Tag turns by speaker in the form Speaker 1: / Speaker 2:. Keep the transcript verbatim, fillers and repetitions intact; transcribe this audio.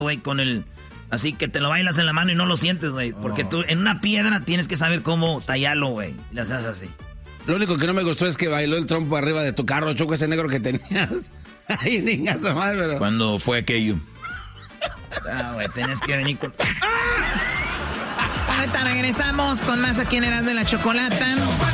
Speaker 1: güey, con el... Así que te lo bailas en la mano y no lo sientes, güey. Porque oh. tú en una piedra tienes que saber cómo tallarlo, güey. Y las haces así.
Speaker 2: Lo único que no me gustó es que bailó el trompo arriba de tu carro, Choco, ese negro que tenías. Ay, niña, madre, pero...
Speaker 3: ¿Cuándo fue aquello?
Speaker 1: Ah, güey, tenés que venir con...
Speaker 4: Ahorita regresamos con más aquí en Erasmo y la Chocolata.